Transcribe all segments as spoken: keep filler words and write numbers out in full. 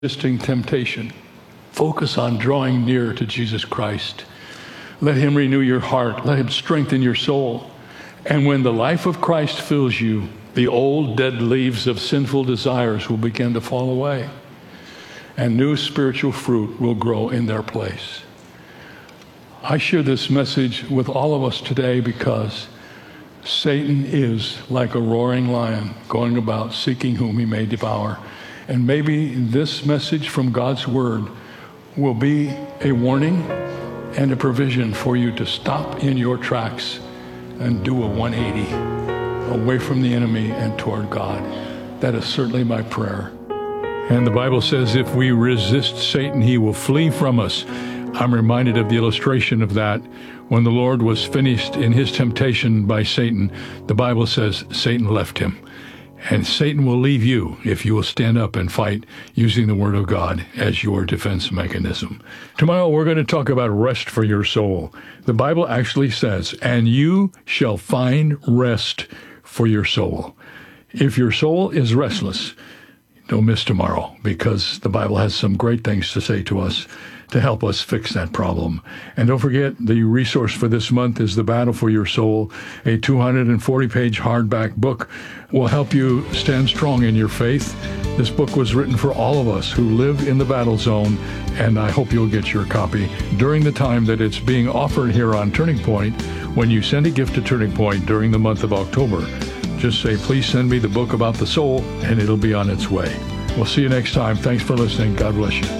resisting temptation. Focus on drawing near to Jesus Christ. Let him renew your heart. Let him strengthen your soul. And when the life of Christ fills you, the old dead leaves of sinful desires will begin to fall away, and new spiritual fruit will grow in their place. I share this message with all of us today because Satan is like a roaring lion going about seeking whom he may devour. And maybe this message from God's Word will be a warning and a provision for you to stop in your tracks and do a one eighty away from the enemy and toward God. That is certainly my prayer. And the Bible says if we resist Satan, he will flee from us. I'm reminded of the illustration of that. When the Lord was finished in his temptation by Satan, the Bible says Satan left him. And Satan will leave you if you will stand up and fight using the Word of God as your defense mechanism. Tomorrow we're going to talk about rest for your soul. The Bible actually says, and you shall find rest for your soul. If your soul is restless, don't miss tomorrow, because the Bible has some great things to say to us to help us fix that problem. And don't forget, the resource for this month is The Battle for Your Soul, a two hundred forty page hardback book. Will help you stand strong in your faith. This book was written for all of us who live in the battle zone, and I hope you'll get your copy during the time that it's being offered here on Turning Point. When you send a gift to Turning Point during the month of October, just say, please send me the book about the soul, and it'll be on its way. We'll see you next time. Thanks for listening. God bless you.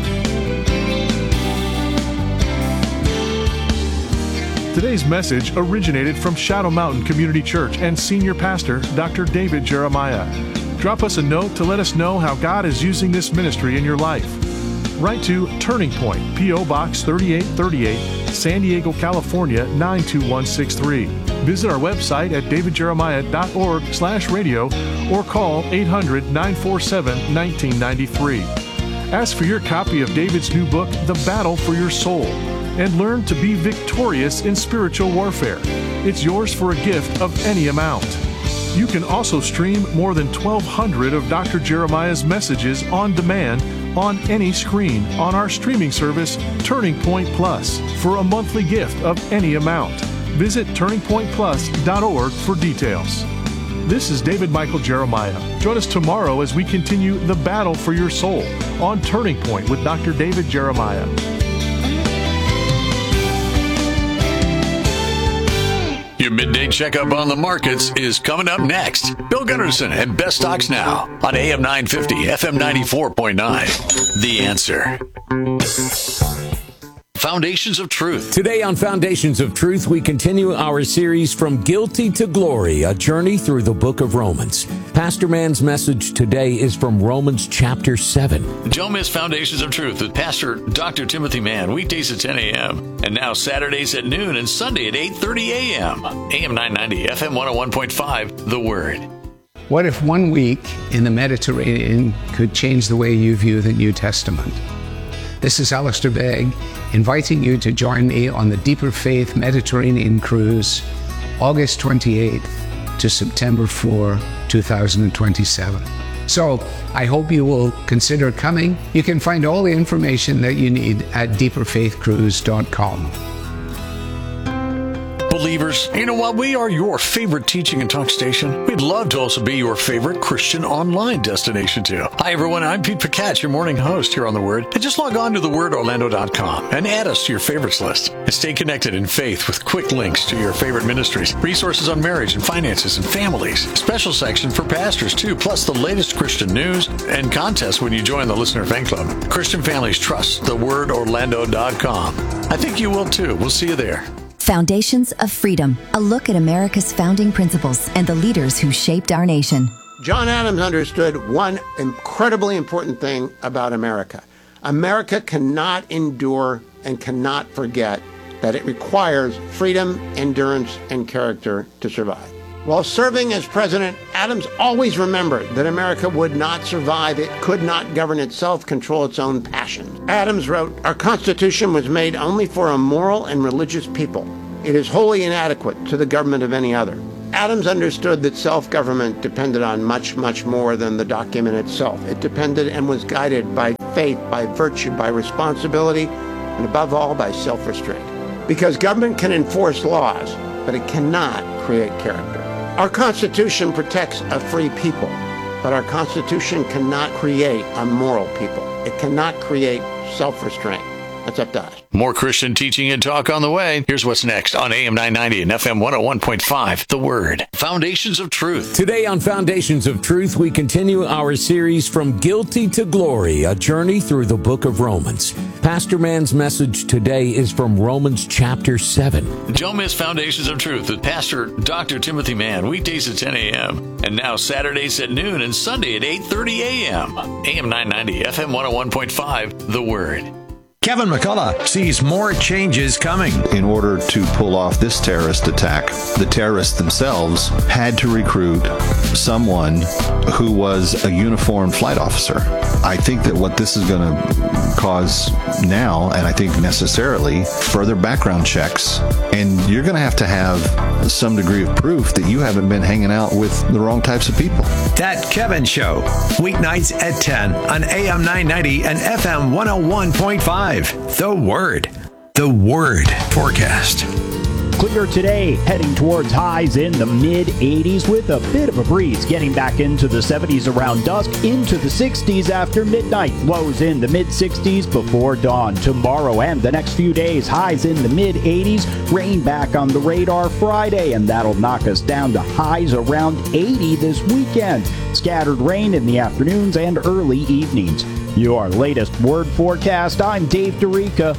Today's message originated from Shadow Mountain Community Church and Senior Pastor Doctor David Jeremiah. Drop us a note to let us know how God is using this ministry in your life. Write to Turning Point, P O Box thirty-eight thirty-eight, San Diego, California nine two one six three. Visit our website at david jeremiah dot org slash radio or call eight hundred, nine four seven, one nine nine three. Ask for your copy of David's new book, The Battle for Your Soul, and learn to be victorious in spiritual warfare. It's yours for a gift of any amount. You can also stream more than twelve hundred of Doctor Jeremiah's messages on demand on any screen on our streaming service, Turning Point Plus, for a monthly gift of any amount. Visit turning point plus dot org for details. This is David Michael Jeremiah. Join us tomorrow as we continue the battle for your soul on Turning Point with Doctor David Jeremiah. Your midday checkup on the markets is coming up next. Bill Gunderson and Best Stocks Now on A M nine fifty, F M ninety-four point nine. The Answer. Foundations of Truth. Today on Foundations of Truth, we continue our series From Guilty to Glory, a journey through the book of Romans. Pastor Mann's message today is from Romans chapter seven. Don't miss Foundations of Truth with Pastor Doctor Timothy Mann, weekdays at ten a.m. and now Saturdays at noon and Sunday at eight thirty a.m. A M nine ninety, F M one oh one point five, The Word. What if one week in the Mediterranean could change the way you view the New Testament? This is Alistair Begg, inviting you to join me on the Deeper Faith Mediterranean Cruise, August twenty-eighth to September fourth, two thousand twenty-seven. So, I hope you will consider coming. You can find all the information that you need at deeper faith cruise dot com. Believers, you know what? We are your favorite teaching and talk station. We'd love to also be your favorite Christian online destination, too. Hi, everyone. I'm Pete Pacat, your morning host here on The Word. And just log on to the word orlando dot com and add us to your favorites list. And stay connected in faith with quick links to your favorite ministries, resources on marriage and finances and families, special section for pastors, too, plus the latest Christian news and contests when you join the Listener Fan Club. Christian families trust the word orlando dot com. I think you will, too. We'll see you there. Foundations of Freedom, a look at America's founding principles and the leaders who shaped our nation. John Adams understood one incredibly important thing about America. America cannot endure and cannot forget that it requires freedom, endurance, and character to survive. While serving as president, Adams always remembered that America would not survive. It could not govern itself, control its own passions. Adams wrote, "Our Constitution was made only for a moral and religious people. It is wholly inadequate to the government of any other. Adams understood that self-government depended on much, much more than the document itself. It depended and was guided by faith, by virtue, by responsibility, and above all, by self-restraint. Because government can enforce laws, but it cannot create character. Our Constitution protects a free people, but our Constitution cannot create a moral people. It cannot create self-restraint. That's up to us. More Christian teaching and talk on the way. Here's what's next on A M nine ninety and F M one oh one point five. The Word. Foundations of Truth. Today on Foundations of Truth, we continue our series From Guilty to Glory, a journey through the book of Romans. Pastor Mann's message today is from Romans chapter seven. Don't miss Foundations of Truth with Pastor Doctor Timothy Mann, weekdays at ten a.m. and now Saturdays at noon and Sunday at eight thirty a.m. A M nine ninety, F M one oh one point five. The Word. Kevin McCullough sees more changes coming. In order to pull off this terrorist attack, the terrorists themselves had to recruit someone who was a uniformed flight officer. I think that what this is going to cause now, and I think necessarily, further background checks, and you're going to have to have some degree of proof that you haven't been hanging out with the wrong types of people. That Kevin Show, weeknights at ten on A M nine ninety and F M one oh one point five. The Word. The Word forecast. Clear today, heading towards highs in the mid eighties with a bit of a breeze, getting back into the seventies around dusk, into the sixties after midnight, lows in the mid sixties before dawn. Tomorrow and the next few days, highs in the mid eighties, rain back on the radar Friday, and that'll knock us down to highs around eighty this weekend. Scattered rain in the afternoons and early evenings. Your latest Word forecast, I'm Dave Dorica.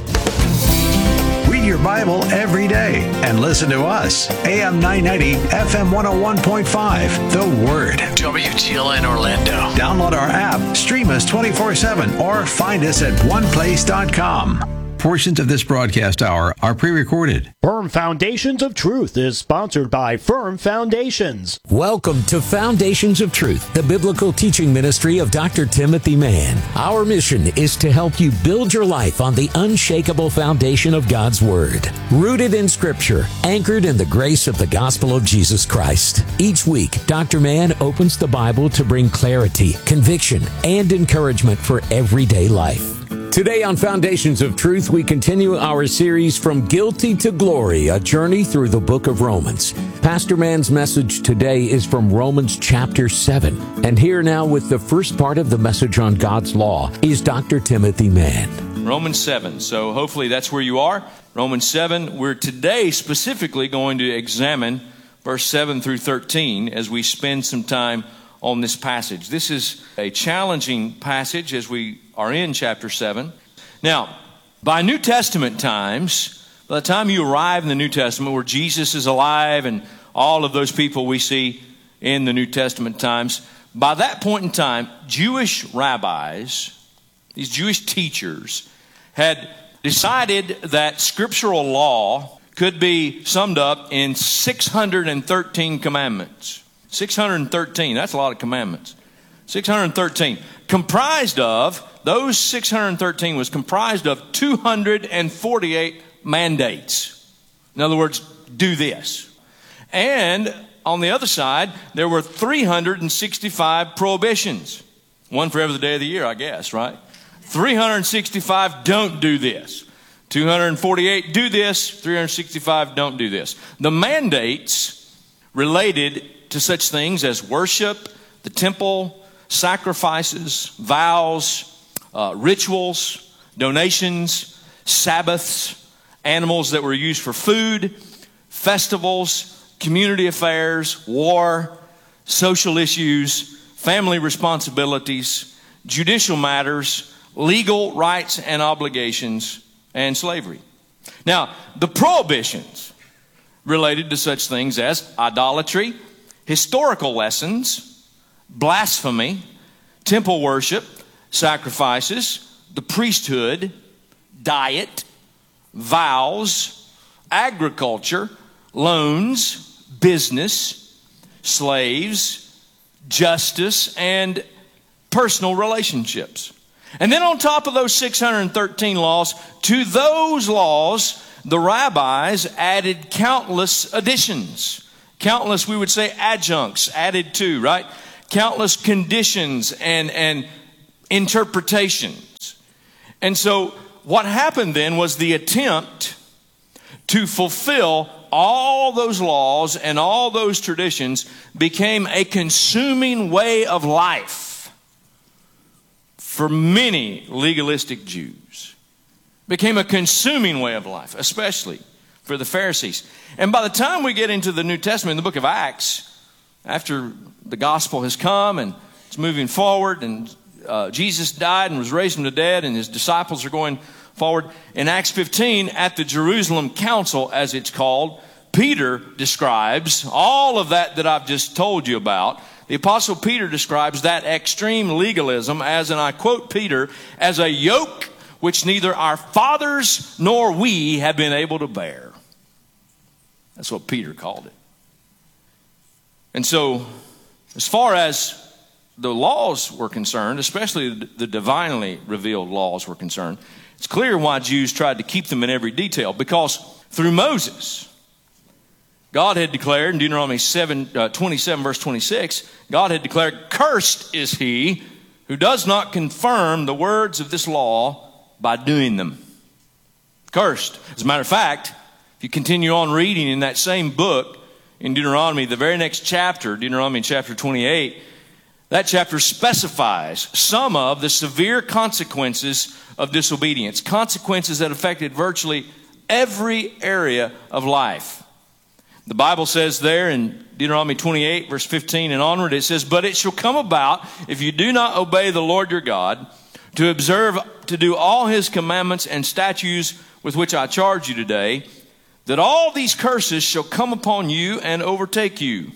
Read your Bible every day and listen to us. A M nine ninety, F M one oh one point five. The Word. W G L N Orlando. Download our app, stream us twenty-four seven, or find us at one place dot com. Portions of this broadcast hour are pre-recorded. Firm Foundations of Truth is sponsored by Firm Foundations. Welcome to Foundations of Truth, the biblical teaching ministry of Doctor Timothy Mann. Our mission is to help you build your life on the unshakable foundation of God's Word, rooted in Scripture, anchored in the grace of the gospel of Jesus Christ. Each week, Doctor Mann opens the Bible to bring clarity, conviction, and encouragement for everyday life. Today on Foundations of Truth, we continue our series From Guilty to Glory, a journey through the book of Romans. Pastor Mann's message today is from Romans chapter seven. And here now with the first part of the message on God's law is Doctor Timothy Mann. Romans seven. So hopefully that's where you are. Romans seven. We're today specifically going to examine verse seven through thirteen as we spend some time on this passage. This is a challenging passage as we are in chapter seven. Now, by New Testament times, by the time you arrive in the New Testament where Jesus is alive and all of those people we see in the New Testament times, by that point in time, Jewish rabbis, these Jewish teachers, had decided that scriptural law could be summed up in six hundred thirteen commandments. six hundred thirteen, that's a lot of commandments. six hundred thirteen. Comprised of, those six hundred thirteen was comprised of two hundred forty-eight mandates. In other words, do this. And on the other side, there were three hundred sixty-five prohibitions. One for every day of the year, I guess, right? three hundred sixty-five, don't do this. two hundred forty-eight, do this. three hundred sixty-five, don't do this. The mandates related to such things as worship, the temple, sacrifices, vows, uh, rituals, donations, Sabbaths, animals that were used for food, festivals, community affairs, war, social issues, family responsibilities, judicial matters, legal rights and obligations, and slavery. Now, the prohibitions related to such things as idolatry, historical lessons, blasphemy, temple worship, sacrifices, the priesthood, diet, vows, agriculture, loans, business, slaves, justice, and personal relationships. And then on top of those six hundred thirteen laws, to those laws, the rabbis added countless additions, Countless, we would say, adjuncts added to, right? Countless conditions and, and interpretations. And so what happened then was the attempt to fulfill all those laws and all those traditions became a consuming way of life for many legalistic Jews. Became a consuming way of life, especially for the Pharisees. And by the time we get into the New Testament, in the book of Acts, after the gospel has come and it's moving forward, and uh, Jesus died and was raised from the dead, and his disciples are going forward. In Acts fifteen, at the Jerusalem Council, as it's called, Peter describes all of that that I've just told you about. The Apostle Peter describes that extreme legalism as, and I quote Peter, as a yoke which neither our fathers nor we have been able to bear. That's what Peter called it. And so, as far as the laws were concerned, especially the divinely revealed laws were concerned, it's clear why Jews tried to keep them in every detail. Because through Moses, God had declared in Deuteronomy seven, uh, twenty-seven, verse twenty-six, God had declared, "Cursed is he who does not confirm the words of this law by doing them." Cursed. As a matter of fact, if you continue on reading in that same book, in Deuteronomy, the very next chapter, Deuteronomy chapter twenty-eight, that chapter specifies some of the severe consequences of disobedience. Consequences that affected virtually every area of life. The Bible says there in Deuteronomy twenty-eight, verse fifteen and onward, it says, "But it shall come about, if you do not obey the Lord your God, to observe, to do all his commandments and statutes with which I charge you today, that all these curses shall come upon you and overtake you.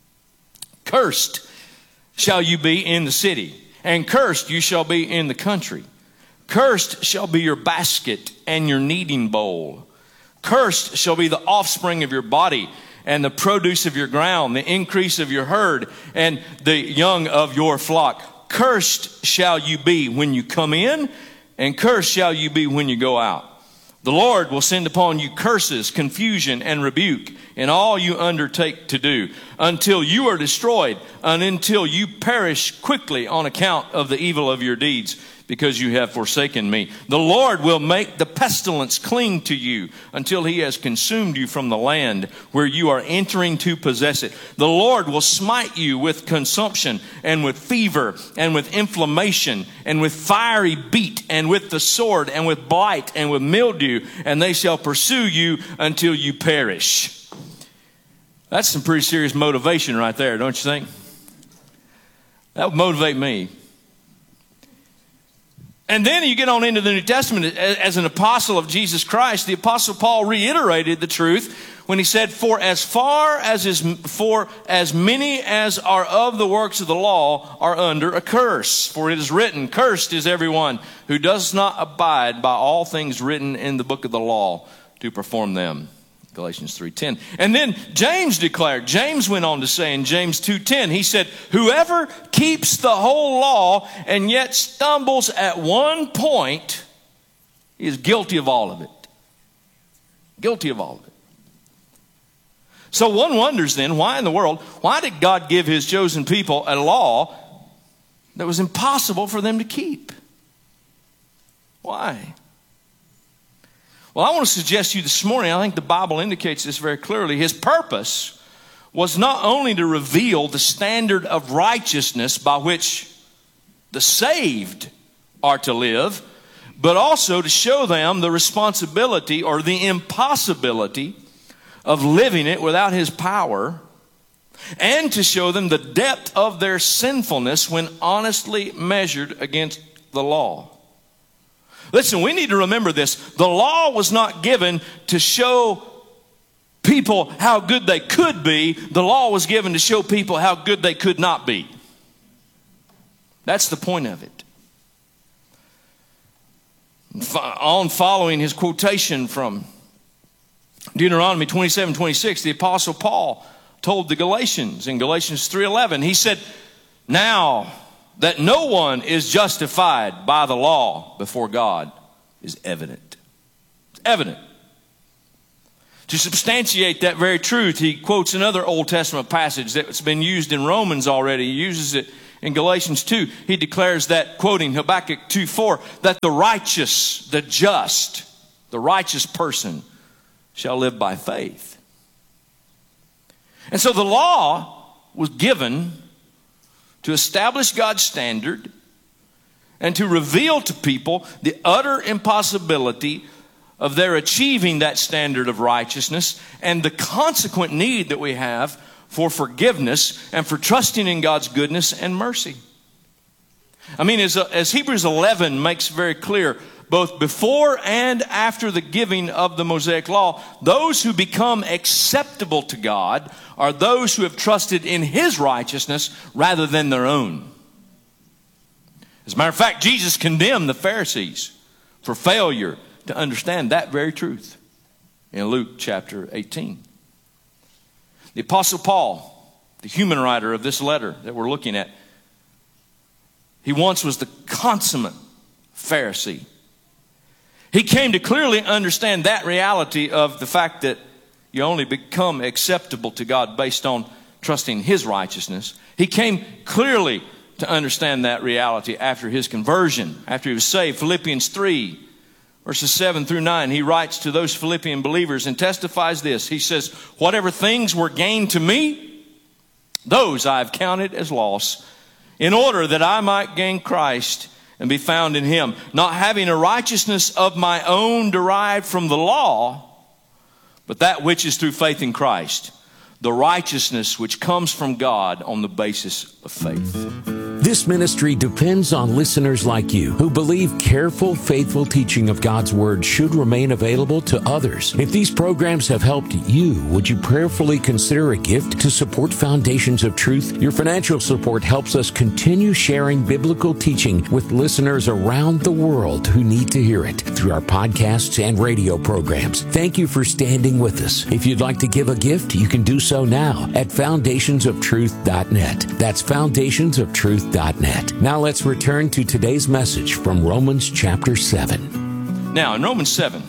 Cursed shall you be in the city, and cursed you shall be in the country. Cursed shall be your basket and your kneading bowl. Cursed shall be the offspring of your body, and the produce of your ground, the increase of your herd, and the young of your flock. Cursed shall you be when you come in, and cursed shall you be when you go out. The Lord will send upon you curses, confusion, and rebuke in all you undertake to do, until you are destroyed, and until you perish quickly on account of the evil of your deeds, because you have forsaken me. The Lord will make the pestilence cling to you until he has consumed you from the land where you are entering to possess it. The Lord will smite you with consumption and with fever and with inflammation and with fiery beat and with the sword and with blight and with mildew, and they shall pursue you until you perish." That's some pretty serious motivation right there, don't you think? That would motivate me. And then you get on into the New Testament. As an apostle of Jesus Christ, the Apostle Paul reiterated the truth when he said, "For as far as is, for as many as are of the works of the law are under a curse. For it is written, cursed is everyone who does not abide by all things written in the book of the law to perform them." Galatians three ten. And then James declared, James went on to say in James two ten, he said, "Whoever keeps the whole law and yet stumbles at one point is guilty of all of it." Guilty of all of it. So one wonders then, why in the world, why did God give his chosen people a law that was impossible for them to keep? Why? Well, I want to suggest to you this morning, I think the Bible indicates this very clearly. His purpose was not only to reveal the standard of righteousness by which the saved are to live, but also to show them the responsibility or the impossibility of living it without his power, and to show them the depth of their sinfulness when honestly measured against the law. Listen, we need to remember this. The law was not given to show people how good they could be. The law was given to show people how good they could not be. That's the point of it. On following his quotation from Deuteronomy twenty-seven twenty-six, the Apostle Paul told the Galatians in Galatians three eleven, he said, "Now that no one is justified by the law before God is evident." It's evident. To substantiate that very truth, he quotes another Old Testament passage that's been used in Romans already. He uses it in Galatians two. He declares that, quoting Habakkuk two four, that the righteous, the just, the righteous person shall live by faith. And so the law was given to establish God's standard and to reveal to people the utter impossibility of their achieving that standard of righteousness and the consequent need that we have for forgiveness and for trusting in God's goodness and mercy. I mean, as, as Hebrews eleven makes very clear, both before and after the giving of the Mosaic Law, those who become acceptable to God are those who have trusted in His righteousness rather than their own. As a matter of fact, Jesus condemned the Pharisees for failure to understand that very truth in Luke chapter eighteen. The Apostle Paul, the human writer of this letter that we're looking at, he once was the consummate Pharisee. He came to clearly understand that reality of the fact that you only become acceptable to God based on trusting His righteousness. He came clearly to understand that reality after his conversion, after he was saved. Philippians three, verses seven through nine, he writes to those Philippian believers and testifies this. He says, whatever things were gained to me, those I have counted as loss, in order that I might gain Christ and be found in Him, not having a righteousness of my own derived from the law, but that which is through faith in Christ, the righteousness which comes from God on the basis of faith. This ministry depends on listeners like you who believe careful, faithful teaching of God's Word should remain available to others. If these programs have helped you, would you prayerfully consider a gift to support Foundations of Truth? Your financial support helps us continue sharing biblical teaching with listeners around the world who need to hear it through our podcasts and radio programs. Thank you for standing with us. If you'd like to give a gift, you can do so now at foundations of truth dot net. That's foundations of truth dot net. Now let's return to today's message from Romans chapter seven. Now, in Romans seven,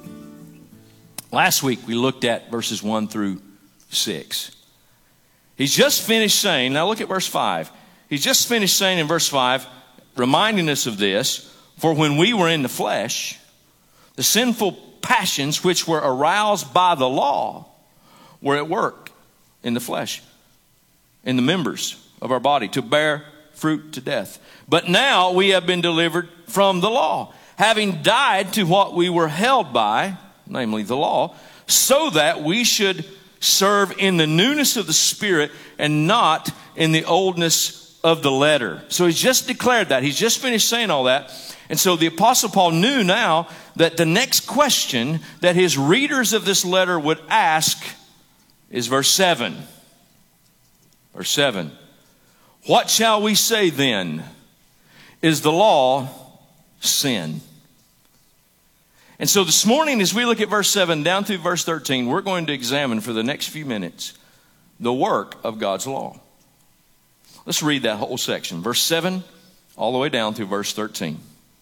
last week we looked at verses one through six. He's just finished saying, now look at verse five. He's just finished saying in verse five, reminding us of this, for when we were in the flesh, the sinful passions which were aroused by the law were at work in the flesh, in the members of our body, to bear fruit to death. But now we have been delivered from the law, having died to what we were held by, namely the law, so that we should serve in the newness of the Spirit and not in the oldness of the letter. So he's just declared that. He's just finished saying all that. And so the Apostle Paul knew now that the next question that his readers of this letter would ask is verse seven. Verse seven. What shall we say then? Is the law sin? And so this morning, as we look at verse seven down through verse thirteen, we're going to examine for the next few minutes the work of God's law. Let's read that whole section. Verse seven all the way down through verse thirteen.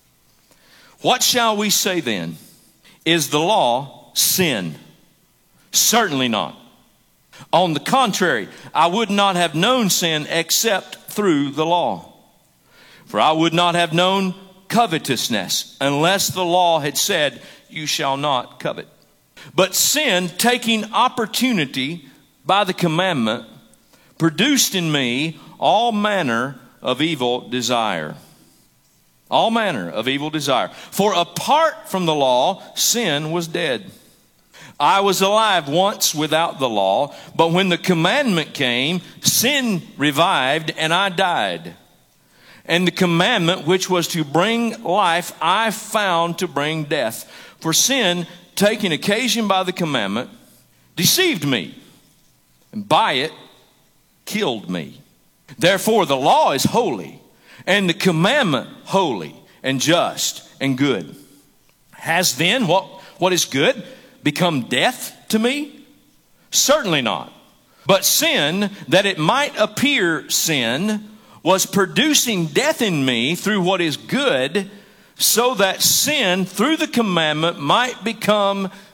What shall we say then? Is the law sin? Certainly not. On the contrary, I would not have known sin except through the law. For I would not have known covetousness unless the law had said, you shall not covet. But sin, taking opportunity by the commandment, produced in me all manner of evil desire. All manner of evil desire. For apart from the law, sin was dead. I was alive once without the law, but when the commandment came, sin revived and I died. And the commandment which was to bring life, I found to bring death. For sin, taking occasion by the commandment, deceived me, and by it killed me. Therefore the law is holy, and the commandment holy and just and good. Has then what, what is good become death to me? Certainly not. But sin, that it might appear sin, was producing death in me through what is good, so that sin through the commandment might become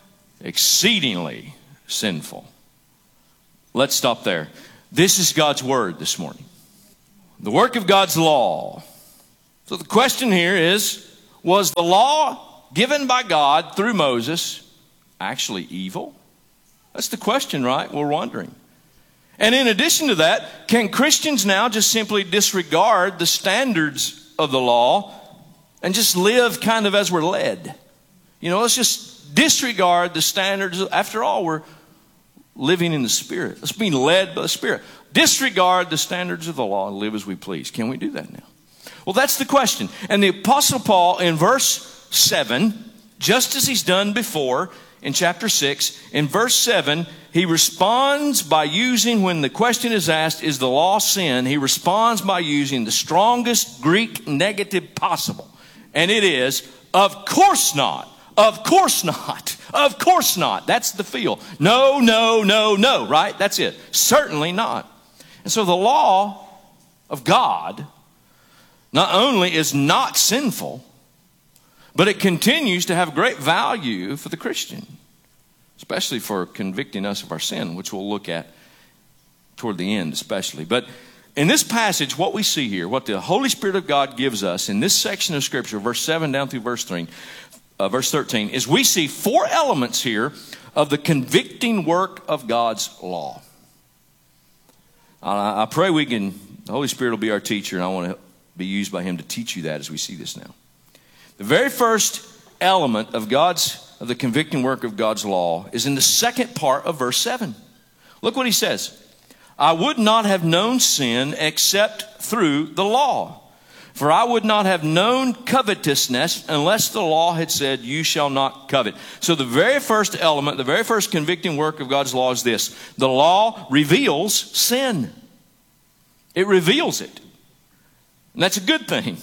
exceedingly sinful. Let's stop there. This is God's word this morning. The work of God's law. So the question here is, was the law given by God through Moses actually evil? That's the question, right? We're wondering. And in addition to that, can Christians now just simply disregard the standards of the law and just live kind of as we're led? You know, let's just disregard the standards. After all, we're living in the Spirit. Let's be led by the Spirit. Disregard the standards of the law and live as we please. Can we do that now? Well, that's the question. And the Apostle Paul in verse seven, just as he's done before in chapter six, in verse seven, he responds by using, when the question is asked, is the law sin? He responds by using the strongest Greek negative possible. And it is, of course not. Of course not. Of course not. That's the feel. No, no, no, no, right? That's it. Certainly not. And so the law of God not only is not sinful, but it continues to have great value for the Christian, especially for convicting us of our sin, which we'll look at toward the end especially. But in this passage, what we see here, what the Holy Spirit of God gives us in this section of Scripture, verse seven down through verse three, uh, verse thirteen, is we see four elements here of the convicting work of God's law. Uh, I pray we can, the Holy Spirit will be our teacher, and I want to be used by Him to teach you that as we see this now. The very first element of God's of the convicting work of God's law is in the second part of verse seven. Look what he says. I would not have known sin except through the law. For I would not have known covetousness unless the law had said, you shall not covet. So the very first element, the very first convicting work of God's law is this. The law reveals sin. It reveals it. And that's a good thing.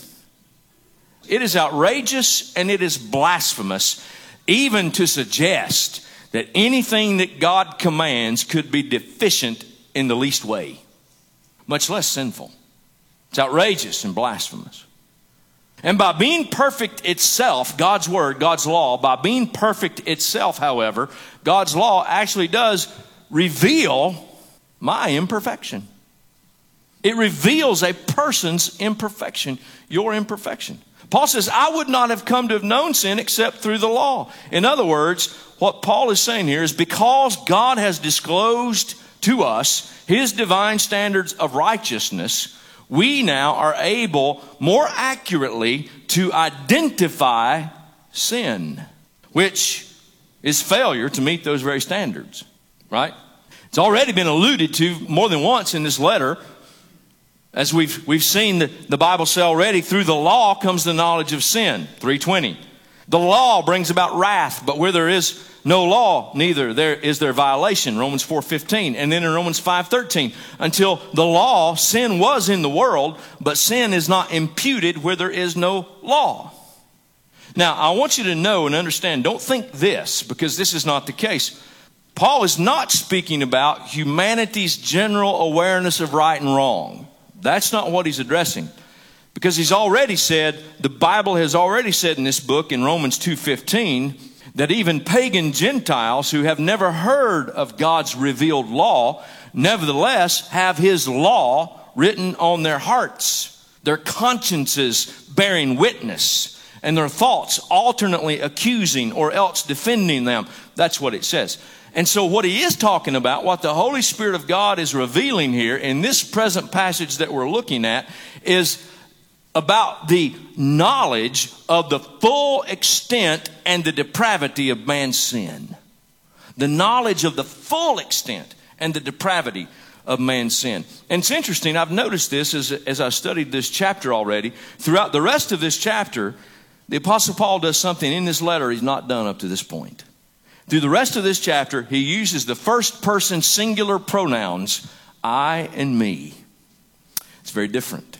It is outrageous and it is blasphemous even to suggest that anything that God commands could be deficient in the least way, much less sinful. It's outrageous and blasphemous. And by being perfect itself, God's word, God's law, by being perfect itself, however, God's law actually does reveal my imperfection. It reveals a person's imperfection, your imperfection. Paul says, I would not have come to have known sin except through the law. In other words, what Paul is saying here is because God has disclosed to us His divine standards of righteousness, we now are able more accurately to identify sin, which is failure to meet those very standards, right? It's already been alluded to more than once in this letter. As we've, we've seen the, the Bible say already, through the law comes the knowledge of sin, three twenty. The law brings about wrath, but where there is no law, neither there is there violation, Romans four fifteen. And then in Romans five thirteen, until the law, sin was in the world, but sin is not imputed where there is no law. Now, I want you to know and understand, don't think this, because this is not the case. Paul is not speaking about humanity's general awareness of right and wrong. That's not what he's addressing. Because he's already said, the Bible has already said in this book in Romans two fifteen, that even pagan Gentiles who have never heard of God's revealed law, nevertheless have His law written on their hearts, their consciences bearing witness, and their thoughts alternately accusing or else defending them. That's what it says. And so what he is talking about, what the Holy Spirit of God is revealing here in this present passage that we're looking at, is about the knowledge of the full extent and the depravity of man's sin. The knowledge of the full extent and the depravity of man's sin. And it's interesting, I've noticed this as, as I studied this chapter already. Throughout the rest of this chapter, the Apostle Paul does something in this letter he's not done up to this point. Through the rest of this chapter, he uses the first person singular pronouns, I and me. It's very different.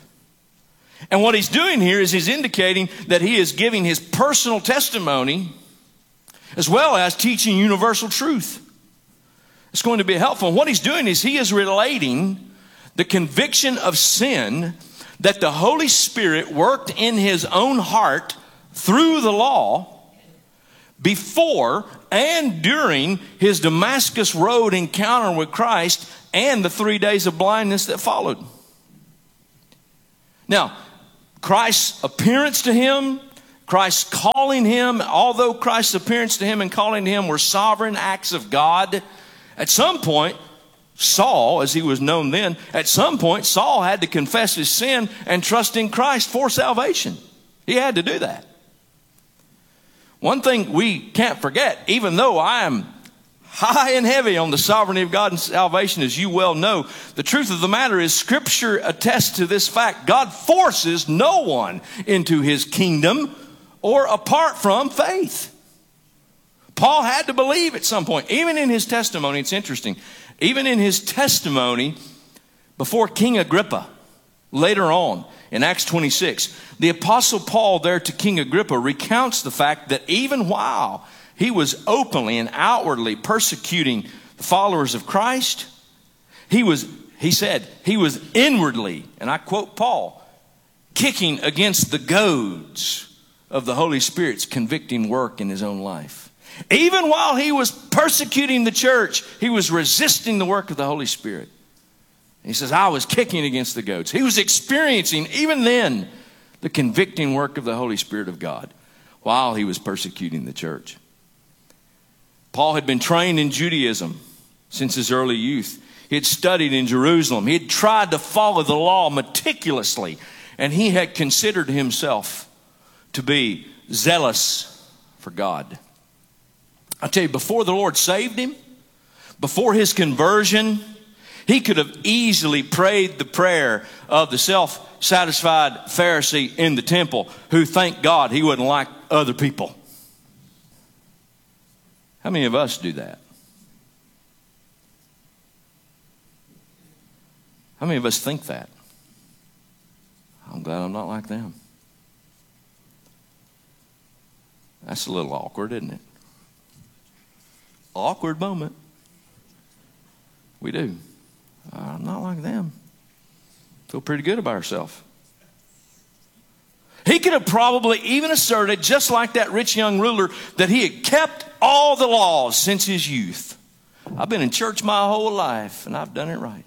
And what he's doing here is he's indicating that he is giving his personal testimony as well as teaching universal truth. It's going to be helpful. And what he's doing is he is relating the conviction of sin that the Holy Spirit worked in his own heart through the law before and during his Damascus Road encounter with Christ and the three days of blindness that followed. Now, Christ's appearance to him, Christ's calling him, although Christ's appearance to him and calling to him were sovereign acts of God, at some point, Saul, as he was known then, at some point, Saul had to confess his sin and trust in Christ for salvation. He had to do that. One thing we can't forget, even though I am high and heavy on the sovereignty of God and salvation, as you well know, the truth of the matter is Scripture attests to this fact. God forces no one into his kingdom or apart from faith. Paul had to believe at some point. Even in his testimony, it's interesting, even in his testimony before King Agrippa, later on in Acts twenty-six, the Apostle Paul there to King Agrippa recounts the fact that even while he was openly and outwardly persecuting the followers of Christ, he was, he said, he was inwardly, and I quote Paul, kicking against the goads of the Holy Spirit's convicting work in his own life. Even while he was persecuting the church, he was resisting the work of the Holy Spirit. He says, I was kicking against the goats. He was experiencing, even then, the convicting work of the Holy Spirit of God while he was persecuting the church. Paul had been trained in Judaism since his early youth. He had studied in Jerusalem. He had tried to follow the law meticulously, and he had considered himself to be zealous for God. I tell you, before the Lord saved him, before his conversion, he could have easily prayed the prayer of the self-satisfied Pharisee in the temple who thanked God he wouldn't like other people. How many of us do that? How many of us think that? I'm glad I'm not like them. That's a little awkward, isn't it? Awkward moment. We do. I'm not like them. Feel pretty good about ourselves. He could have probably even asserted, just like that rich young ruler, that he had kept all the laws since his youth. I've been in church my whole life, and I've done it right.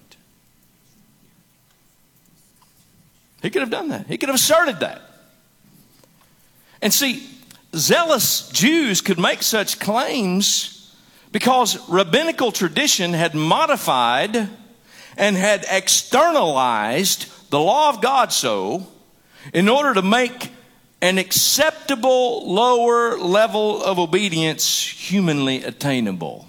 He could have done that. He could have asserted that. And see, zealous Jews could make such claims because rabbinical tradition had modified and had externalized the law of God so in order to make an acceptable lower level of obedience humanly attainable.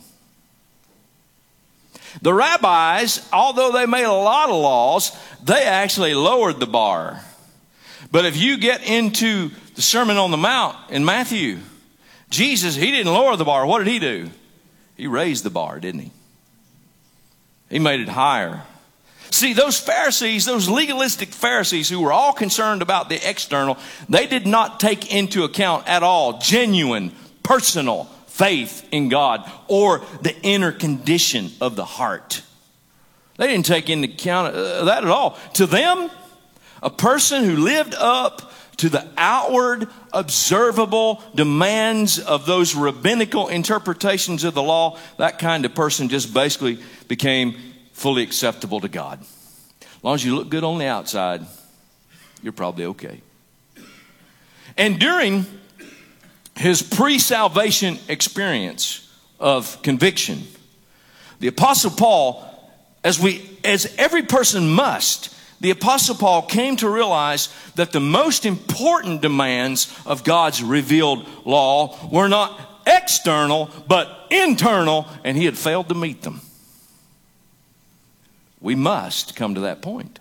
The rabbis, although they made a lot of laws, they actually lowered the bar. But if you get into the Sermon on the Mount in Matthew, Jesus, he didn't lower the bar. What did he do? He raised the bar, didn't he? He made it higher. See, those Pharisees, those legalistic Pharisees who were all concerned about the external, they did not take into account at all genuine, personal faith in God or the inner condition of the heart. They didn't take into account that at all. To them, a person who lived up to the outward, observable demands of those rabbinical interpretations of the law, that kind of person just basically became fully acceptable to God. As long as you look good on the outside, you're probably okay. And during his pre-salvation experience of conviction, the Apostle Paul, as we, as every person must, the Apostle Paul came to realize that the most important demands of God's revealed law were not external, but internal, and he had failed to meet them. We must come to that point.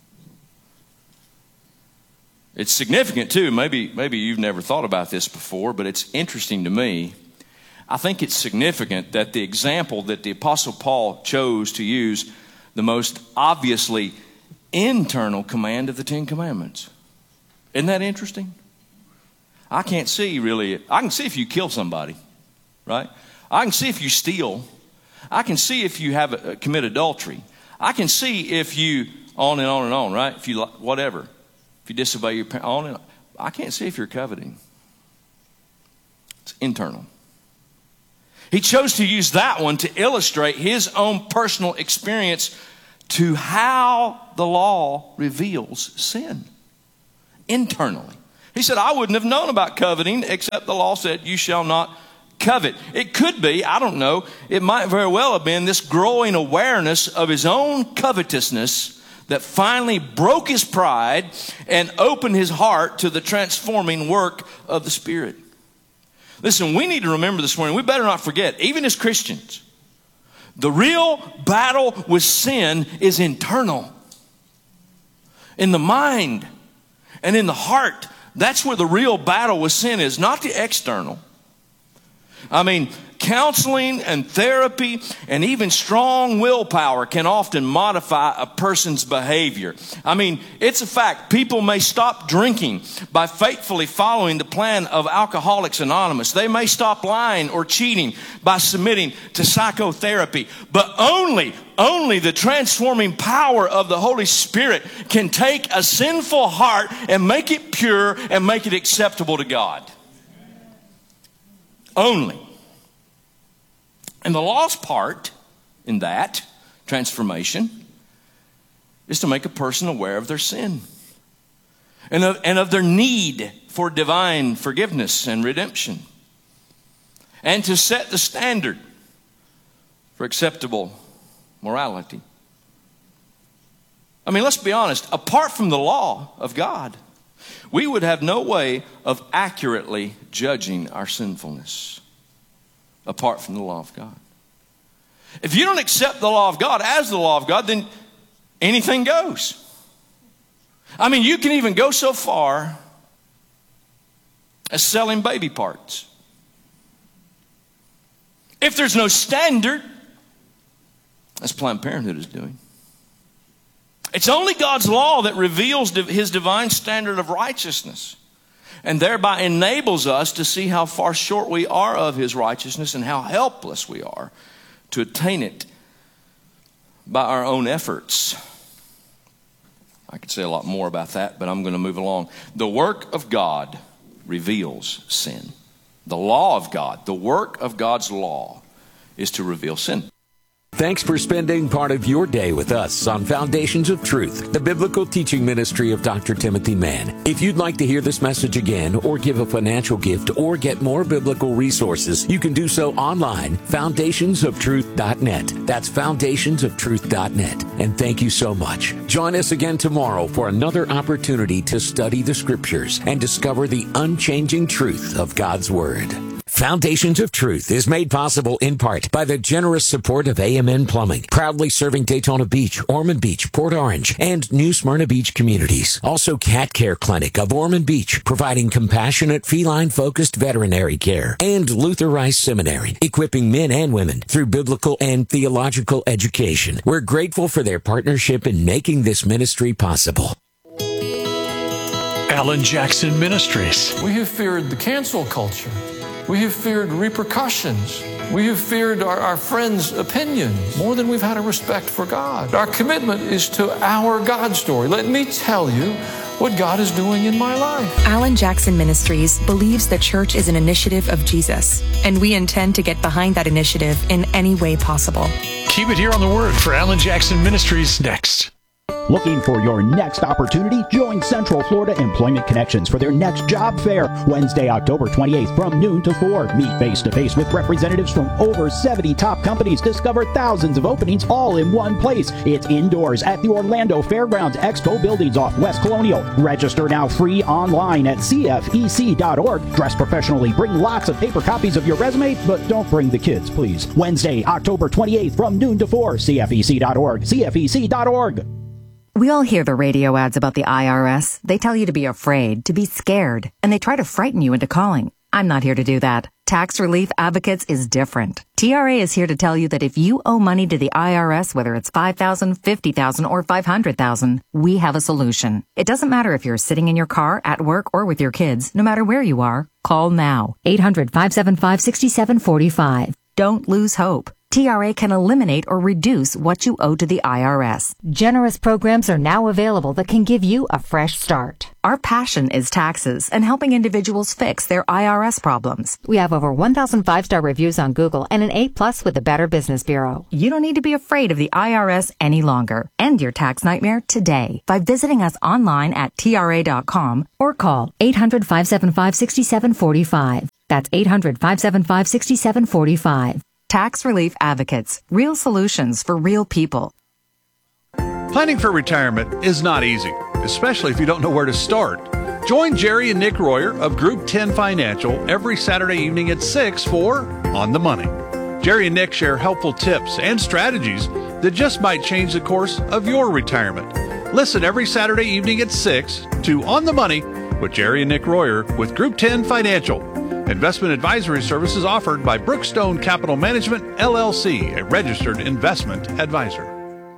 It's significant too. Maybe, maybe you've never thought about this before, but it's interesting to me. I think it's significant that the example that the Apostle Paul chose to use, the most obviously internal command of the Ten Commandments. Isn't that interesting? I can't see really. I can see if you kill somebody, right? I can see if you steal. I can see if you have a, commit adultery. I can see if you, on and on and on, right? If you, whatever. If you disobey your parents, on and on. I can't see if you're coveting. It's internal. He chose to use that one to illustrate his own personal experience to how the law reveals sin internally. He said, I wouldn't have known about coveting except the law said, you shall not covet. It could be, I don't know, it might very well have been this growing awareness of his own covetousness that finally broke his pride and opened his heart to the transforming work of the Spirit. Listen, we need to remember this morning, we better not forget, even as Christians, the real battle with sin is internal. In the mind and in the heart, that's where the real battle with sin is, not the external. I mean, counseling and therapy and even strong willpower can often modify a person's behavior. I mean, it's a fact. People may stop drinking by faithfully following the plan of Alcoholics Anonymous. They may stop lying or cheating by submitting to psychotherapy. But only, only the transforming power of the Holy Spirit can take a sinful heart and make it pure and make it acceptable to God. Only. And the law's part in that transformation is to make a person aware of their sin and of, and of their need for divine forgiveness and redemption, and to set the standard for acceptable morality. I mean, let's be honest, apart from the law of God, we would have no way of accurately judging our sinfulness apart from the law of God. If you don't accept the law of God as the law of God, then anything goes. I mean, you can even go so far as selling baby parts. If there's no standard, as Planned Parenthood is doing. It's only God's law that reveals his divine standard of righteousness, and thereby enables us to see how far short we are of his righteousness and how helpless we are to attain it by our own efforts. I could say a lot more about that, but I'm going to move along. The work of God reveals sin. The law of God, the work of God's law is to reveal sin. Thanks for spending part of your day with us on Foundations of Truth, the biblical teaching ministry of Doctor Timothy Mann. If you'd like to hear this message again or give a financial gift or get more biblical resources, you can do so online, foundations of truth dot net. That's foundations of truth dot net. And thank you so much. Join us again tomorrow for another opportunity to study the Scriptures and discover the unchanging truth of God's Word. Foundations of Truth is made possible in part by the generous support of A M N Plumbing, proudly serving Daytona Beach, Ormond Beach, Port Orange, and New Smyrna Beach communities. Also, Cat Care Clinic of Ormond Beach, providing compassionate, feline-focused veterinary care. And Luther Rice Seminary, equipping men and women through biblical and theological education. We're grateful for their partnership in making this ministry possible. Alan Jackson Ministries. We have feared the cancel culture. We have feared repercussions. We have feared our, our friends' opinions more than we've had a respect for God. Our commitment is to our God story. Let me tell you what God is doing in my life. Alan Jackson Ministries believes the church is an initiative of Jesus, and we intend to get behind that initiative in any way possible. Keep it here on The Word for Alan Jackson Ministries next. Looking for your next opportunity? Join Central Florida Employment Connections for their next job fair, Wednesday, October twenty-eighth from noon to four. Meet face-to-face with representatives from over seventy top companies. Discover thousands of openings all in one place. It's indoors at the Orlando Fairgrounds Expo Buildings off West Colonial. Register now free online at C F E C dot org. Dress professionally. Bring lots of paper copies of your resume, but don't bring the kids, please. Wednesday, October twenty-eighth from noon to four. C F E C dot org. C F E C dot org. We all hear the radio ads about the I R S. They tell you to be afraid, to be scared, and they try to frighten you into calling. I'm not here to do that. Tax Relief Advocates is different. T R A is here to tell you that if you owe money to the I R S, whether it's five thousand dollars, fifty thousand dollars, or five hundred thousand dollars, we have a solution. It doesn't matter if you're sitting in your car, at work, or with your kids. No matter where you are, call now. eight hundred, five seven five, six seven four five. Don't lose hope. T R A can eliminate or reduce what you owe to the I R S. Generous programs are now available that can give you a fresh start. Our passion is taxes and helping individuals fix their I R S problems. We have over one thousand five-star reviews on Google and an A plus with the Better Business Bureau. You don't need to be afraid of the I R S any longer. End your tax nightmare today by visiting us online at T R A dot com or call eight hundred, five seven five, six seven four five. That's eight hundred, five seven five, six seven four five. Tax Relief Advocates. Real solutions for real people. Planning for retirement is not easy, especially if you don't know where to start. Join Jerry and Nick Royer of Group ten Financial every Saturday evening at six for On the Money. Jerry and Nick share helpful tips and strategies that just might change the course of your retirement. Listen every Saturday evening at six to On the Money with Jerry and Nick Royer with Group ten Financial. Investment advisory services offered by Brookstone Capital Management, L L C, a registered investment advisor.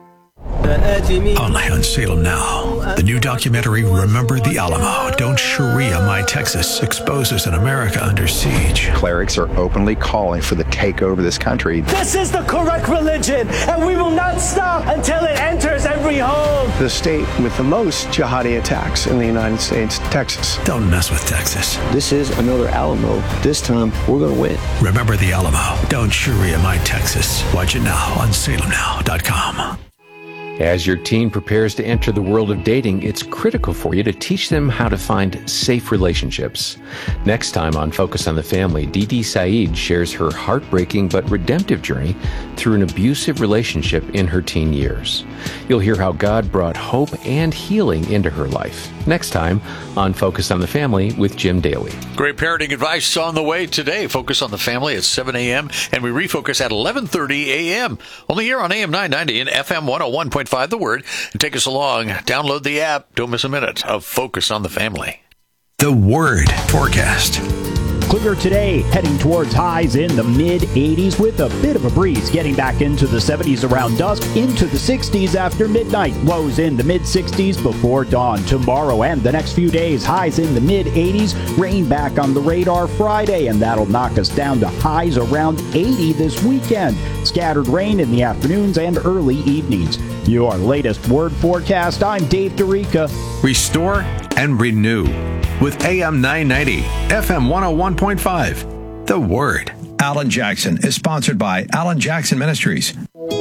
Only on Salem Now. The new documentary, Remember the Alamo. Don't Sharia My Texas, exposes an America under siege. Clerics are openly calling for the takeover of this country. This is the correct religion, and we will not stop until it enters every home. The state with the most jihadi attacks in the United States, Texas. Don't mess with Texas. This is another Alamo. This time, we're going to win. Remember the Alamo. Don't Sharia My Texas. Watch it now on salem now dot com. As your teen prepares to enter the world of dating, it's critical for you to teach them how to find safe relationships. Next time on Focus on the Family, Dee Dee Saeed shares her heartbreaking but redemptive journey through an abusive relationship in her teen years. You'll hear how God brought hope and healing into her life. Next time on Focus on the Family with Jim Daly. Great parenting advice on the way today. Focus on the Family at seven a.m. and we refocus at eleven thirty a.m. Only here on A M nine ninety and F M one oh one point five The Word. And take us along. Download the app. Don't miss a minute of Focus on the Family. The Word forecast. Clear today, heading towards highs in the mid eighties with a bit of a breeze, getting back into the seventies around dusk, into the sixties after midnight, lows in the mid sixties before dawn. Tomorrow and the next few days, highs in the mid eighties, rain back on the radar Friday, and that'll knock us down to highs around eighty this weekend. Scattered rain in the afternoons and early evenings. Your latest Word forecast, I'm Dave DeRica. Restore and renew with A M nine ninety, F M one oh one point five. The Word. Alan Jackson is sponsored by Alan Jackson Ministries.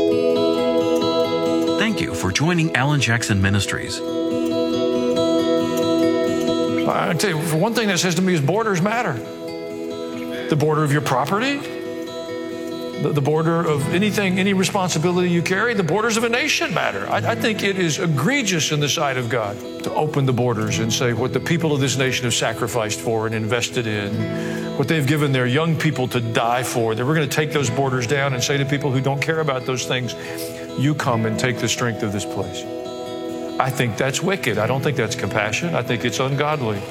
Thank you for joining Alan Jackson Ministries. I tell you, for one thing that says to me is borders matter. The border of your property, the, the border of anything, any responsibility you carry, the borders of a nation matter. I, I think it is egregious in the sight of God to open the borders and say what the people of this nation have sacrificed for and invested in, what they've given their young people to die for, that we're going to take those borders down and say to people who don't care about those things, you come and take the strength of this place. I think that's wicked. I don't think that's compassion. I think it's ungodly.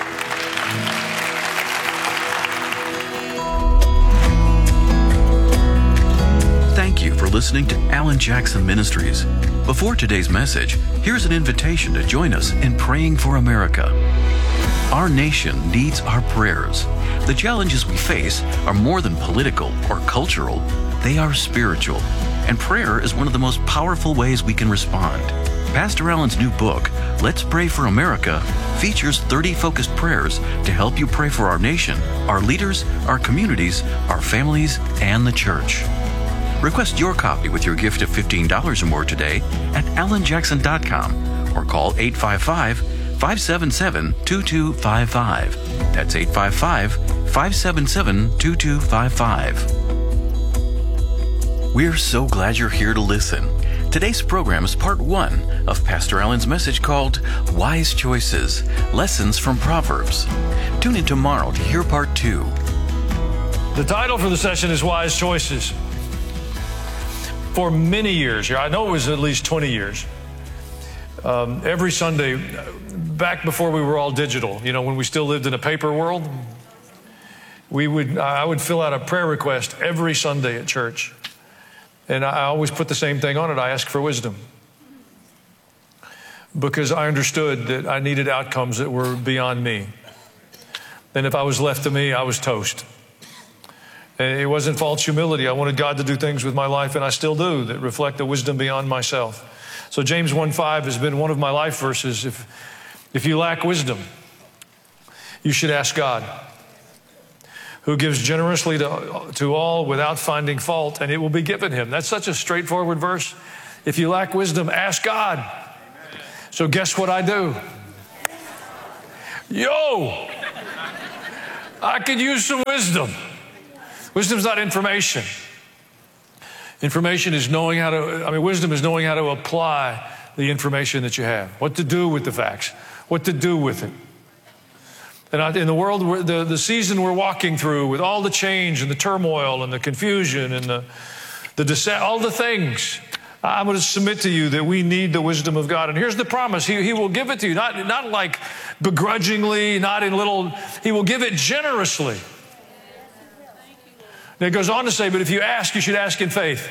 Thank you for listening to Alan Jackson Ministries. Before today's message, here's an invitation to join us in praying for America. Our nation needs our prayers. The challenges we face are more than political or cultural. They are spiritual, and prayer is one of the most powerful ways we can respond. Pastor Alan's new book, Let's Pray for America, features thirty focused prayers to help you pray for our nation, our leaders, our communities, our families, and the church. Request your copy with your gift of fifteen dollars or more today at alan jackson dot com or call eight five five, five seven seven, two two five five. That's eight five five, five seven seven, two two five five. We're so glad you're here to listen. Today's program is part one of Pastor Alan's message called Wise Choices, Lessons from Proverbs. Tune in tomorrow to hear part two. The title for the session is Wise Choices. For many years, I know it was at least twenty years, um, every Sunday, back before we were all digital, you know, when we still lived in a paper world, we would, I would fill out a prayer request every Sunday at church. And I always put the same thing on it. I ask for wisdom. Because I understood that I needed outcomes that were beyond me. And if I was left to me, I was toast. And it wasn't false humility. I wanted God to do things with my life, and I still do, that reflect the wisdom beyond myself. So James one five has been one of my life verses. If, if you lack wisdom, you should ask God, who gives generously to, to all without finding fault, and it will be given him. That's such a straightforward verse. If you lack wisdom, ask God. Amen. So guess what I do? Yo, I could use some wisdom. Wisdom's not information. Information is knowing how to, I mean, wisdom is knowing how to apply the information that you have. What to do with the facts. What to do with it. And in the world, the, the season we're walking through with all the change and the turmoil and the confusion and the, the disa- all the things, I'm going to submit to you that we need the wisdom of God. And here's the promise. He, he will give it to you, not, not like begrudgingly, not in little, he will give it generously. And it goes on to say, but if you ask, you should ask in faith.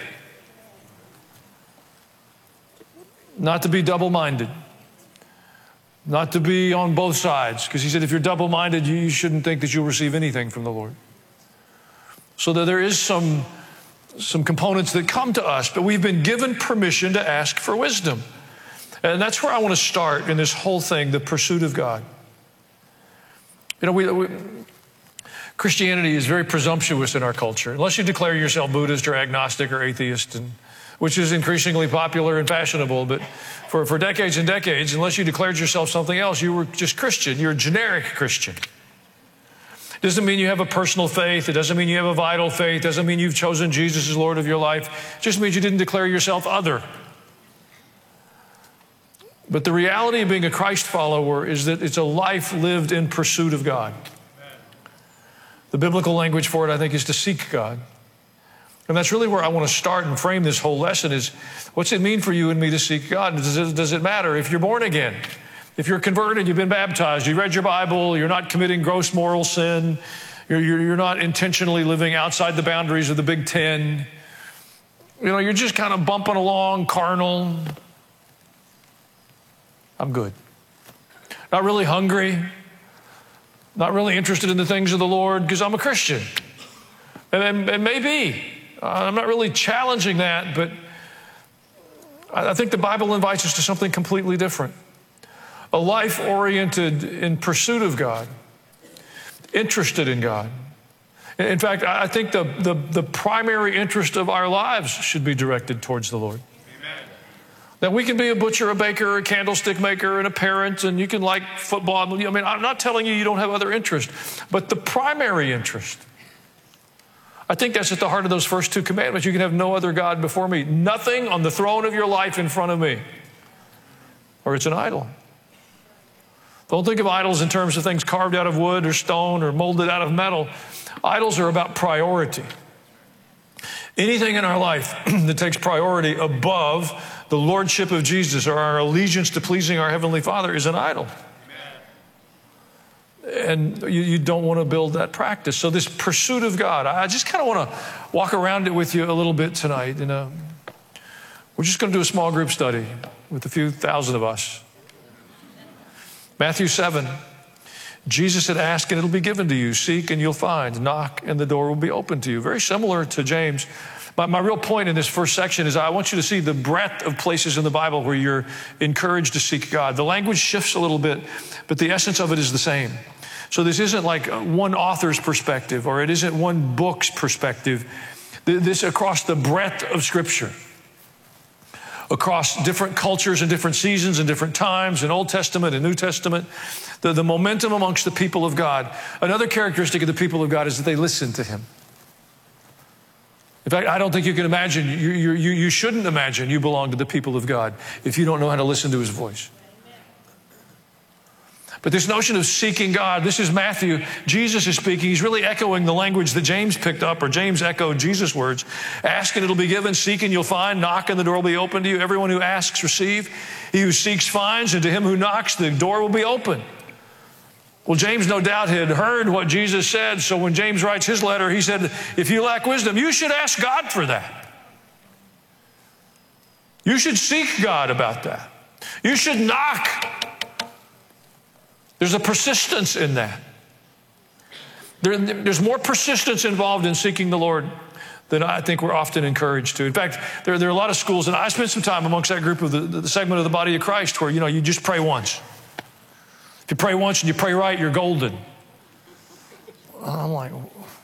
Not to be double-minded. Not to be on both sides. Because he said if you're double-minded, you, you shouldn't think that you'll receive anything from the Lord. So that there is some, some components that come to us, but we've been given permission to ask for wisdom. And that's where I want to start in this whole thing, the pursuit of God. You know, we... we Christianity is very presumptuous in our culture. Unless you declare yourself Buddhist or agnostic or atheist, and, which is increasingly popular and fashionable, but for, for decades and decades, unless you declared yourself something else, you were just Christian. You're a generic Christian. It doesn't mean you have a personal faith. It doesn't mean you have a vital faith. It doesn't mean you've chosen Jesus as Lord of your life. It just means you didn't declare yourself other. But the reality of being a Christ follower is that it's a life lived in pursuit of God. The biblical language for it, I think, is to seek God. And that's really where I want to start and frame this whole lesson is, what's it mean for you and me to seek God? Does it, does it matter if you're born again? If you're converted, you've been baptized, you read your Bible, you're not committing gross moral sin, you're, you're, you're not intentionally living outside the boundaries of the Big Ten. You know, you're just kind of bumping along, carnal. I'm good. Not really hungry. Not really interested in the things of the Lord because I'm a Christian. And it may be. I'm not really challenging that, but I think the Bible invites us to something completely different. A life oriented in pursuit of God, interested in God. In fact, I think the, the, the primary interest of our lives should be directed towards the Lord. That we can be a butcher, a baker, a candlestick maker, and a parent, and you can like football. I mean, I'm not telling you you don't have other interests, but the primary interest, I think that's at the heart of those first two commandments. You can have no other God before me. Nothing on the throne of your life in front of me, or it's an idol. Don't think of idols in terms of things carved out of wood or stone or molded out of metal. Idols are about priority. Anything in our life that takes priority above the lordship of Jesus or our allegiance to pleasing our Heavenly Father is an idol. Amen. And you, you don't want to build that practice. So this pursuit of God, I just kind of want to walk around it with you a little bit tonight. You know, we're just going to do a small group study with a few thousand of us. Matthew seven, Jesus said, ask and it'll be given to you. Seek and you'll find. Knock and the door will be open to you. Very similar to James. My, my real point in this first section is I want you to see the breadth of places in the Bible where you're encouraged to seek God. The language shifts a little bit, but the essence of it is the same. So this isn't like one author's perspective, or it isn't one book's perspective. This across the breadth of Scripture, across different cultures and different seasons and different times in Old Testament and New Testament, the, the momentum amongst the people of God. Another characteristic of the people of God is that they listen to Him. In fact, I don't think you can imagine, you, you, you shouldn't imagine you belong to the people of God if you don't know how to listen to His voice. But this notion of seeking God, this is Matthew. Jesus is speaking. He's really echoing the language that James picked up, or James echoed Jesus' words. Ask and it'll be given. Seek and you'll find. Knock and the door will be open to you. Everyone who asks, receive. He who seeks finds, and to him who knocks, the door will be open. Well, James no doubt had heard what Jesus said, so when James writes his letter, he said, if you lack wisdom, you should ask God for that. You should seek God about that. You should knock. There's a persistence in that. There, there's more persistence involved in seeking the Lord than I think we're often encouraged to. In fact, there, there are a lot of schools, and I spent some time amongst that group of the, the segment of the body of Christ where, you know, you just pray once. If you pray once and you pray right, you're golden. I'm like,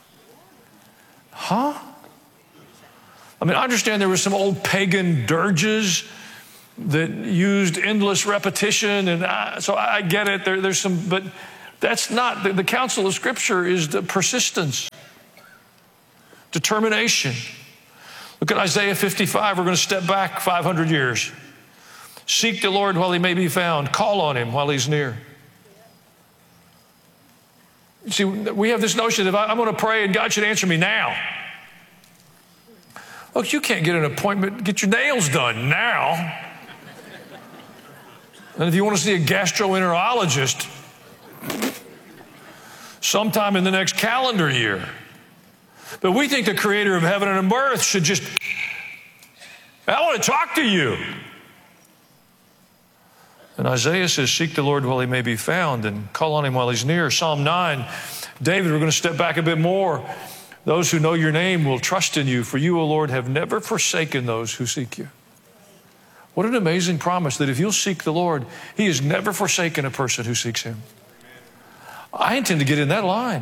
huh? I mean, I understand there were some old pagan dirges that used endless repetition, and I, so I get it. There, there's some, but that's not, the, the counsel of Scripture is the persistence, determination. Look at Isaiah fifty-five. We're going to step back five hundred years. Seek the Lord while he may be found. Call on him while he's near. You see, we have this notion that I'm going to pray and God should answer me now. Look, you can't get an appointment, get your nails done now. And if you want to see a gastroenterologist, sometime in the next calendar year. But we think the creator of heaven and earth should just, I want to talk to you. And Isaiah says, seek the Lord while he may be found and call on him while he's near. Psalm nine, David, we're going to step back a bit more. Those who know your name will trust in you, for you, O Lord, have never forsaken those who seek you. What an amazing promise that if you'll seek the Lord, he has never forsaken a person who seeks him. I intend to get in that line.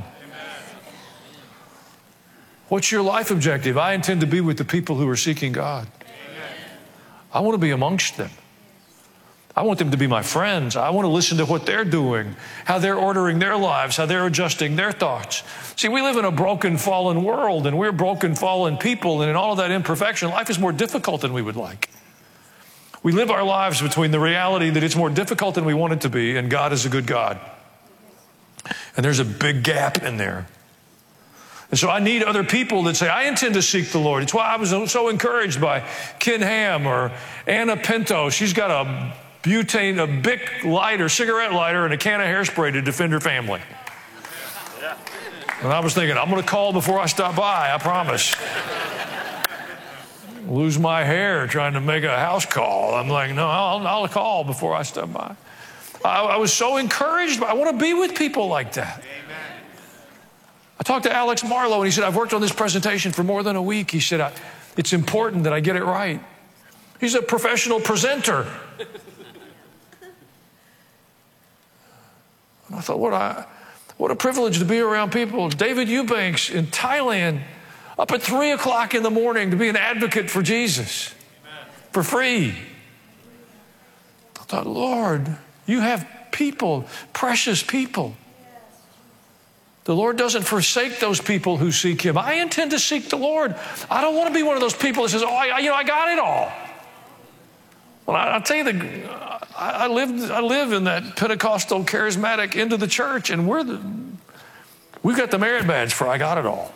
What's your life objective? I intend to be with the people who are seeking God. I want to be amongst them. I want them to be my friends. I want to listen to what they're doing, how they're ordering their lives, how they're adjusting their thoughts. See, we live in a broken, fallen world, and we're broken, fallen people, and in all of that imperfection, life is more difficult than we would like. We live our lives between the reality that it's more difficult than we want it to be, and God is a good God. And there's a big gap in there. And so I need other people that say, I intend to seek the Lord. It's why I was so encouraged by Ken Ham or Anna Pinto. She's got a butane, a Bic lighter, cigarette lighter, and a can of hairspray to defend her family. And I was thinking, I'm going to call before I stop by, I promise. Lose my hair trying to make a house call. I'm like, no, I'll, I'll call before I stop by. I, I was so encouraged. By, I want to be with people like that. Amen. I talked to Alex Marlowe, and he said, I've worked on this presentation for more than a week. He said, I, it's important that I get it right. He's a professional presenter. And I thought, what a, what a privilege to be around people. David Eubanks in Thailand, up at three o'clock in the morning to be an advocate for Jesus. Amen. For free. I thought, Lord, you have people, precious people. The Lord doesn't forsake those people who seek him. I intend to seek the Lord. I don't want to be one of those people that says, oh, I, you know, I got it all. Well, I, I'll tell you, the, I, I, live, I live in that Pentecostal, charismatic end of the church, and we're the, we've got the merit badge for I got it all.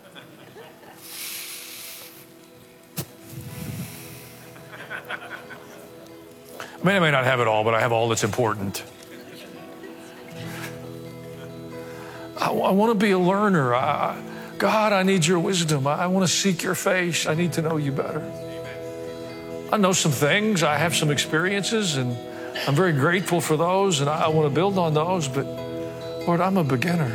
I mean, I may not have it all, but I have all that's important. I, I want to be a learner. I, God, I need your wisdom. I, I want to seek your face. I need to know you better. I know some things. I have some experiences, and I'm very grateful for those, and I, I want to build on those, but Lord, I'm a beginner.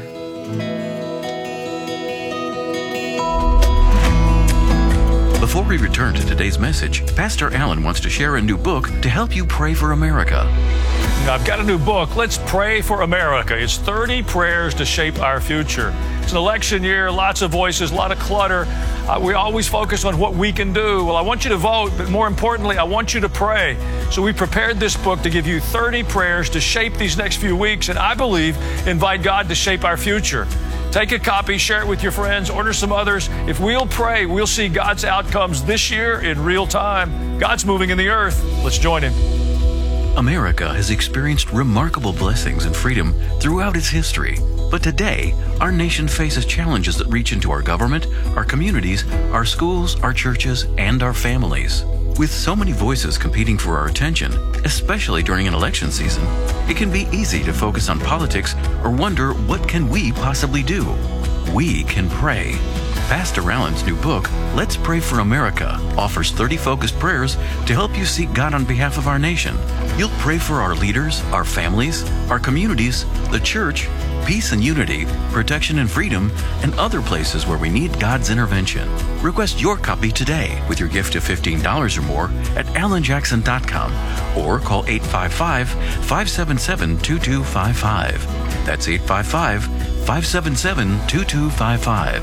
Before we return to today's message, Pastor Allen wants to share a new book to help you pray for America. Now, I've got a new book, Let's Pray for America. It's thirty prayers to shape our future. It's an election year, lots of voices, a lot of clutter. Uh, we always focus on what we can do. Well, I want you to vote, but more importantly, I want you to pray. So we prepared this book to give you thirty prayers to shape these next few weeks, and I believe invite God to shape our future. Take a copy, share it with your friends, order some others. If we'll pray, we'll see God's outcomes this year in real time. God's moving in the earth. Let's join him. America has experienced remarkable blessings and freedom throughout its history. But today, our nation faces challenges that reach into our government, our communities, our schools, our churches, and our families. With so many voices competing for our attention, especially during an election season, it can be easy to focus on politics or wonder, what can we possibly do? We can pray. Pastor Allen's new book, Let's Pray for America, offers thirty focused prayers to help you seek God on behalf of our nation. You'll pray for our leaders, our families, our communities, the church, peace and unity, protection and freedom, and other places where we need God's intervention. Request your copy today with your gift of fifteen dollars or more at alan jackson dot com or call eight five five, five seven seven, two two five five. That's eight five five, five seven seven, two two five five.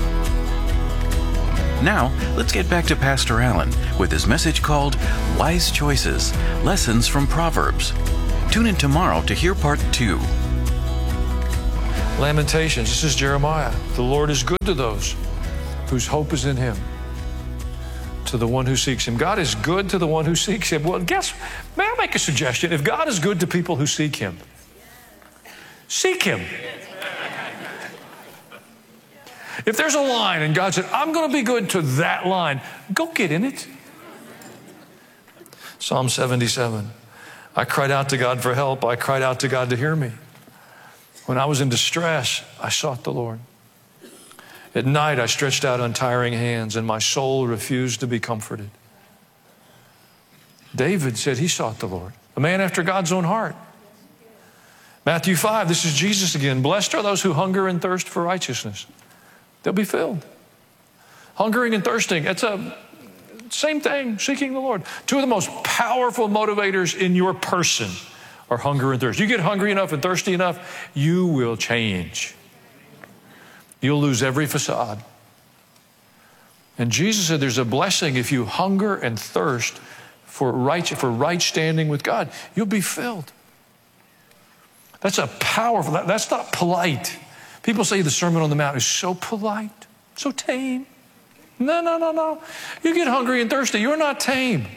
Now, let's get back to Pastor Allen with his message called Wise Choices, Lessons from Proverbs. Tune in tomorrow to hear part two. Lamentations, this is Jeremiah. The Lord is good to those whose hope is in Him, to the one who seeks Him. God is good to the one who seeks Him. Well, guess, may I make a suggestion? If God is good to people who seek Him, seek Him. If there's a line and God said, I'm going to be good to that line, go get in it. Psalm seventy-seven. I cried out to God for help. I cried out to God to hear me. When I was in distress, I sought the Lord. At night, I stretched out untiring hands, and my soul refused to be comforted. David said he sought the Lord, a man after God's own heart. Matthew five, this is Jesus again. Blessed are those who hunger and thirst for righteousness. They'll be filled. Hungering and thirsting, it's a same thing, seeking the Lord. Two of the most powerful motivators in your person are hunger and thirst. You get hungry enough and thirsty enough, you will change. You'll lose every facade. And Jesus said there's a blessing if you hunger and thirst for right, for right standing with God. You'll be filled. That's a powerful, that, that's not polite. People say the Sermon on the Mount is so polite, so tame. No, no, no, no. You get hungry and thirsty. You're not tame.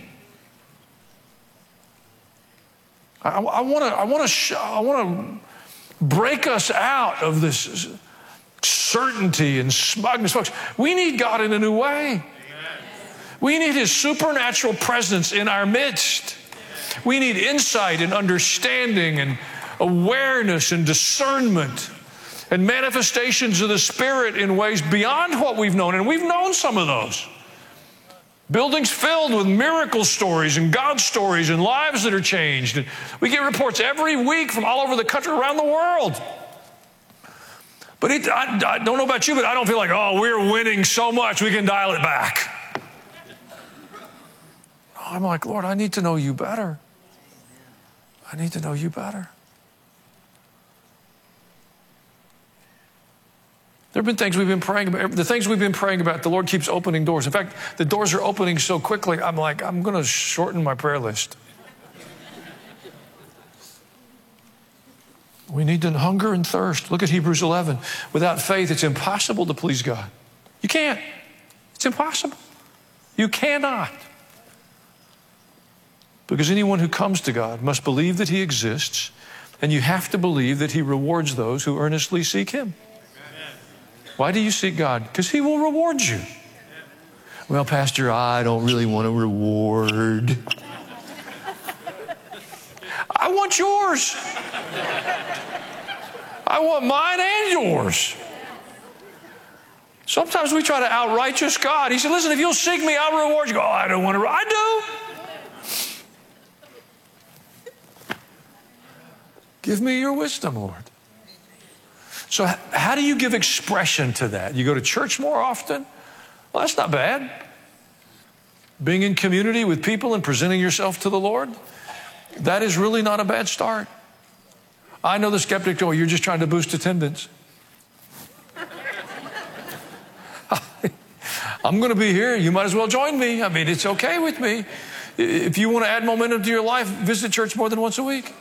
I, I want to I want to I want to break us out of this certainty and smugness, folks. We need God in a new way. We need His supernatural presence in our midst. We need insight and understanding and awareness and discernment and manifestations of the Spirit in ways beyond what we've known. And we've known some of those. Buildings filled with miracle stories and God stories and lives that are changed. And we get reports every week from all over the country, around the world. But it, I, I don't know about you, but I don't feel like, oh, we're winning so much, we can dial it back. I'm like, Lord, I need to know you better. I need to know you better. There have been things we've been praying about. The things we've been praying about, the Lord keeps opening doors. In fact, the doors are opening so quickly, I'm like, I'm going to shorten my prayer list. We need to hunger and thirst. Look at Hebrews eleven. Without faith, it's impossible to please God. You can't. It's impossible. You cannot. Because anyone who comes to God must believe that He exists, and you have to believe that He rewards those who earnestly seek Him. Why do you seek God? Because He will reward you. Well, Pastor, I don't really want a reward. I want yours. I want mine and yours. Sometimes we try to out-righteous God. He said, listen, if you'll seek me, I'll reward you. Go, oh, I don't want to. I do. Give me your wisdom, Lord. So how do you give expression to that? You go to church more often? Well, that's not bad. Being in community with people and presenting yourself to the Lord, that is really not a bad start. I know the skeptic, oh, you're just trying to boost attendance. I'm going to be here. You might as well join me. I mean, it's okay with me. If you want to add momentum to your life, visit church more than once a week.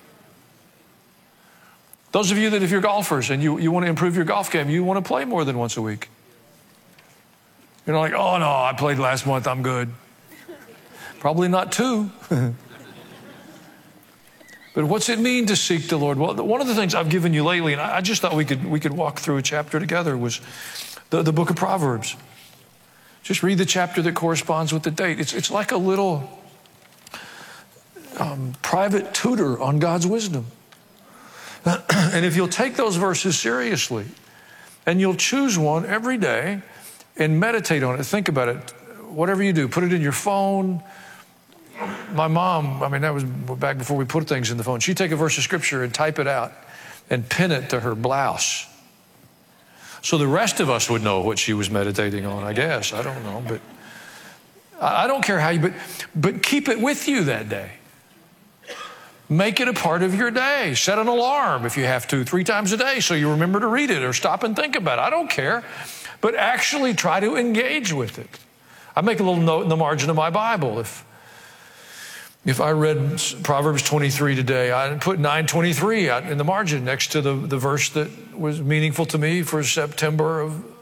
Those of you that if you're golfers and you, you want to improve your golf game, you want to play more than once a week. You're not like, oh, no, I played last month, I'm good. Probably not two. But what's it mean to seek the Lord? Well, one of the things I've given you lately, and I just thought we could, we could walk through a chapter together, was the, the book of Proverbs. Just read the chapter that corresponds with the date. It's, it's like a little um, private tutor on God's wisdom. And if you'll take those verses seriously and you'll choose one every day and meditate on it, think about it, whatever you do, put it in your phone. My mom, I mean, that was back before we put things in the phone. She'd take a verse of scripture and type it out and pin it to her blouse. So the rest of us would know what she was meditating on, I guess. I don't know, but I don't care how you, but, but keep it with you that day. Make it a part of your day. Set an alarm if you have to, three times a day, so you remember to read it or stop and think about it. I don't care, but actually try to engage with it. I make a little note in the margin of my Bible. If If I read Proverbs twenty-three today, I'd put nine twenty-three out in the margin next to the, the verse that was meaningful to me for September of